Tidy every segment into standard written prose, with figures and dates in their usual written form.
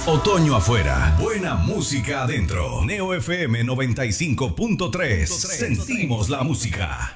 Otoño afuera, buena música adentro. Neo FM 95.3. Sentimos la música.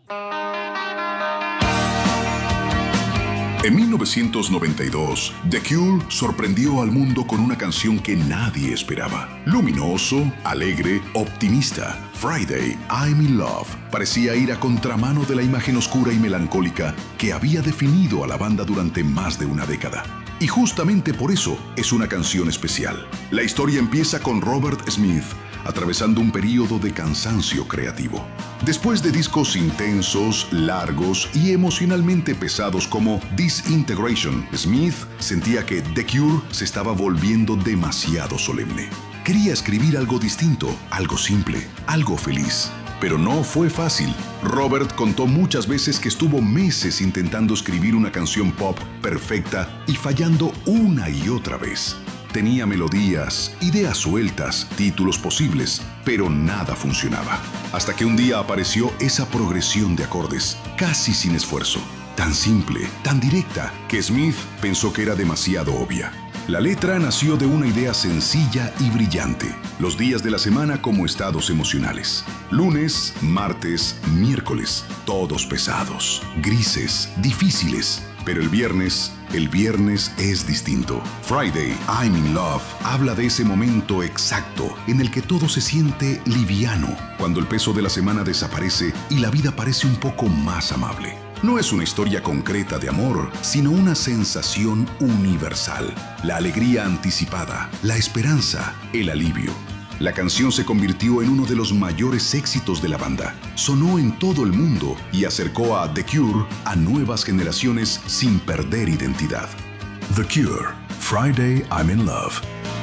En 1992, The Cure sorprendió al mundo con una canción que nadie esperaba. Luminoso, alegre, optimista, Friday, I'm in Love parecía ir a contramano de la imagen oscura y melancólica que había definido a la banda durante más de una década. Y justamente por eso es una canción especial. La historia empieza con Robert Smith atravesando un período de cansancio creativo. Después de discos intensos, largos y emocionalmente pesados como Disintegration, Smith sentía que The Cure se estaba volviendo demasiado solemne. Quería escribir algo distinto, algo simple, algo feliz. Pero no fue fácil. Robert contó muchas veces que estuvo meses intentando escribir una canción pop perfecta y fallando una y otra vez. Tenía melodías, ideas sueltas, títulos posibles, pero nada funcionaba. Hasta que un día apareció esa progresión de acordes, casi sin esfuerzo. Tan simple, tan directa, que Smith pensó que era demasiado obvia. La letra nació de una idea sencilla y brillante. Los días de la semana como estados emocionales. Lunes, martes, miércoles, todos pesados, grises, difíciles. Pero el viernes es distinto. Friday, I'm in Love, habla de ese momento exacto en el que todo se siente liviano, cuando el peso de la semana desaparece y la vida parece un poco más amable. No es una historia concreta de amor, sino una sensación universal. La alegría anticipada, la esperanza, el alivio. La canción se convirtió en uno de los mayores éxitos de la banda. Sonó en todo el mundo y acercó a The Cure a nuevas generaciones sin perder identidad. The Cure, Friday I'm in Love.